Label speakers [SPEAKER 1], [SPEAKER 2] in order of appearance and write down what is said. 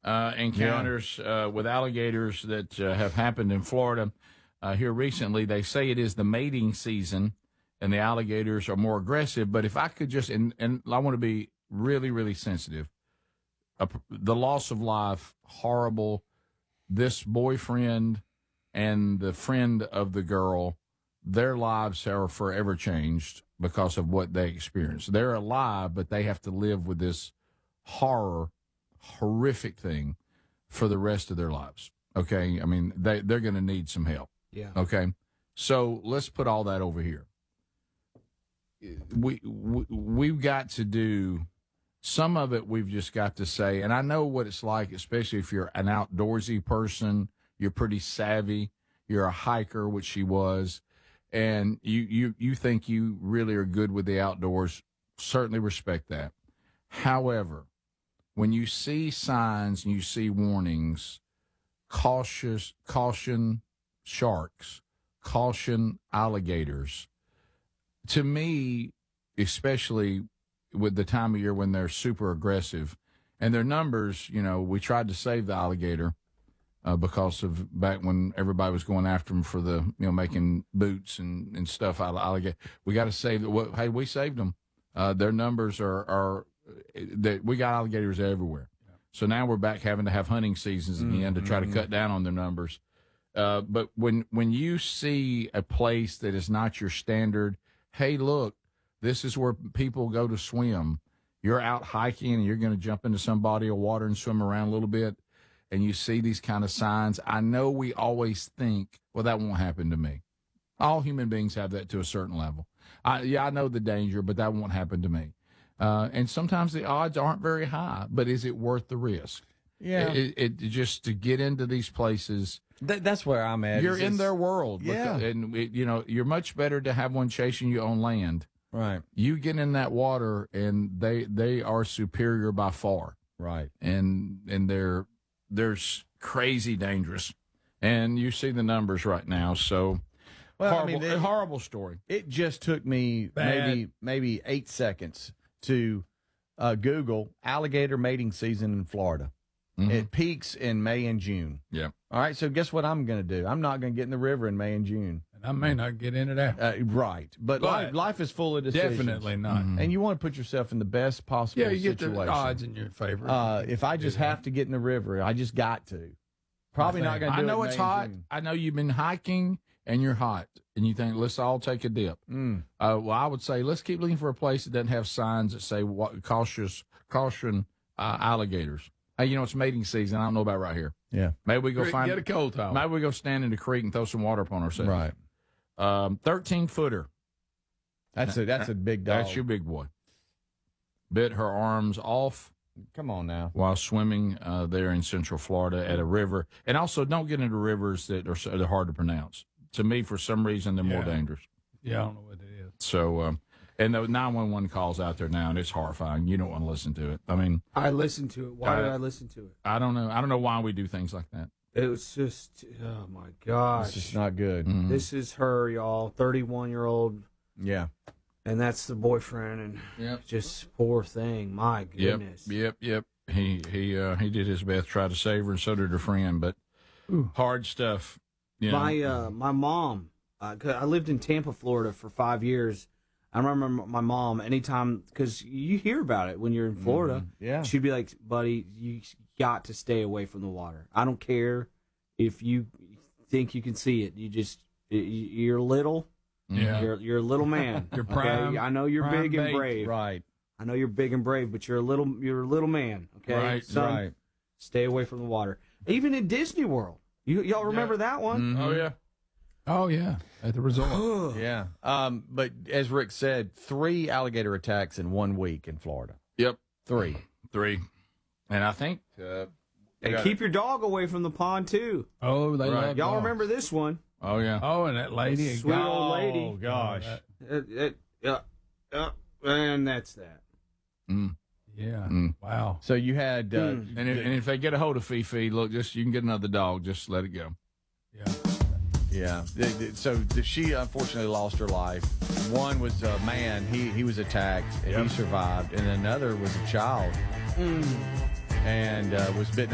[SPEAKER 1] encounters with alligators that have happened in Florida here recently. They say it is the mating season, and the alligators are more aggressive. But if I could just, and I want to be really, really sensitive, the loss of life, horrible. This boyfriend and the friend of the girl, their lives are forever changed because of what they experienced. They're alive, but they have to live with this horrific thing for the rest of their lives. Okay? I mean, they're going to need some help.
[SPEAKER 2] Yeah.
[SPEAKER 1] Okay? So let's put all that over here. We've got to do some of it. We've just got to say, and I know what it's like, especially if you're an outdoorsy person, you're pretty savvy, you're a hiker, which she was, and you think you really are good with the outdoors. Certainly respect that. However, when you see signs and you see warnings, caution sharks, caution alligators, to me, especially with the time of year when they're super aggressive, and their numbers, we tried to save the alligator because of back when everybody was going after them for the, making boots and stuff out of alligator. We got to save it. Hey, we saved them. Their numbers are that we got alligators everywhere. Yeah. So now we're back having to have hunting seasons again to try to cut down on their numbers. But when you see a place that is not your standard, hey, look, this is where people go to swim. You're out hiking and you're going to jump into some body of water and swim around a little bit, and you see these kind of signs. I know we always think, well, that won't happen to me. All human beings have that to a certain level. I know the danger, but that won't happen to me. And sometimes the odds aren't very high, but is it worth the risk?
[SPEAKER 3] Yeah.
[SPEAKER 1] It just to get into these places.
[SPEAKER 3] That's where I'm at.
[SPEAKER 1] You're in their world.
[SPEAKER 3] Yeah.
[SPEAKER 1] And you're much better to have one chasing you on land.
[SPEAKER 3] Right.
[SPEAKER 1] You get in that water, and they are superior by far.
[SPEAKER 3] Right.
[SPEAKER 1] And they're crazy dangerous. And you see the numbers right now. So, horrible story.
[SPEAKER 3] It just took me maybe 8 seconds to Google alligator mating season in Florida. Mm-hmm. It peaks in May and June.
[SPEAKER 1] Yeah.
[SPEAKER 3] All right. So guess what I'm going to do? I'm not going to get in the river in May and June.
[SPEAKER 4] And I may not get in it after.
[SPEAKER 3] Right. But life is full of decisions.
[SPEAKER 4] Definitely not.
[SPEAKER 3] Mm-hmm. And you want to put yourself in the best possible situation.
[SPEAKER 4] Yeah, you get the odds in your favor.
[SPEAKER 3] If I just have to get in the river, I just got to. Probably not going to do it.
[SPEAKER 1] I know it's hot. I know you've been hiking and you're hot. And you think, let's all take a dip. Well, I would say let's keep looking for a place that doesn't have signs that say caution alligators. Hey, it's mating season. I don't know about right here.
[SPEAKER 3] Yeah.
[SPEAKER 1] Maybe we go
[SPEAKER 4] get a cold towel.
[SPEAKER 1] Maybe we go stand in the creek and throw some water upon ourselves.
[SPEAKER 3] Right.
[SPEAKER 1] 13-footer.
[SPEAKER 3] That's a big dog.
[SPEAKER 1] That's your big boy. Bit her arms off.
[SPEAKER 3] Come on now.
[SPEAKER 1] While swimming there in Central Florida at a river. And also, don't get into rivers that are hard to pronounce. To me, for some reason, they're more dangerous.
[SPEAKER 4] Yeah, I don't know what it is.
[SPEAKER 1] So, and the 911 calls out there now, and it's horrifying. You don't want to listen to it. I mean,
[SPEAKER 2] I listened to it. Why did I listen to it?
[SPEAKER 1] I don't know. I don't know why we do things like that.
[SPEAKER 2] It was just, oh my gosh.
[SPEAKER 3] It's just not good.
[SPEAKER 1] Mm-hmm.
[SPEAKER 2] This is her, y'all, 31-year-old.
[SPEAKER 3] Yeah.
[SPEAKER 2] And that's the boyfriend, and just poor thing. My goodness.
[SPEAKER 1] Yep. He did his best to try to save her, and so did her friend. But hard stuff.
[SPEAKER 2] My mom. I lived in Tampa, Florida, for 5 years. I remember my mom anytime, because you hear about it when you're in Florida.
[SPEAKER 3] Mm-hmm. Yeah.
[SPEAKER 2] She'd be like, "Buddy, you got to stay away from the water. I don't care if you think you can see it. You're little."
[SPEAKER 1] Yeah.
[SPEAKER 2] You're a little man.
[SPEAKER 4] You're prime.
[SPEAKER 2] Okay? I know you're big and
[SPEAKER 4] bait.
[SPEAKER 2] brave.
[SPEAKER 3] Right.
[SPEAKER 2] I know you're big and brave, but you're a little man. Okay.
[SPEAKER 1] Right.
[SPEAKER 2] Son,
[SPEAKER 3] right.
[SPEAKER 2] Stay away from the water. Even in Disney World. Y'all remember that one?
[SPEAKER 1] Mm-hmm. Oh yeah.
[SPEAKER 4] Oh yeah. At the resort.
[SPEAKER 3] Yeah. But as Rick said, 3 alligator attacks in 1 week in Florida.
[SPEAKER 1] Yep.
[SPEAKER 3] 3.
[SPEAKER 1] And I think.
[SPEAKER 2] And keep your dog away from the pond too.
[SPEAKER 4] Oh, they love
[SPEAKER 2] Y'all
[SPEAKER 4] dogs.
[SPEAKER 2] remember this one?
[SPEAKER 1] Oh yeah.
[SPEAKER 4] Oh, and that lady.
[SPEAKER 2] Sweet old lady.
[SPEAKER 3] Oh gosh.
[SPEAKER 2] And that's that.
[SPEAKER 4] Yeah. Wow.
[SPEAKER 3] So you had
[SPEAKER 1] And if they get a hold of Fifi, look, you can get another dog. Just let it go.
[SPEAKER 3] Yeah. So she unfortunately lost her life. One was a man. He was attacked and he survived, and another was a child and was bitten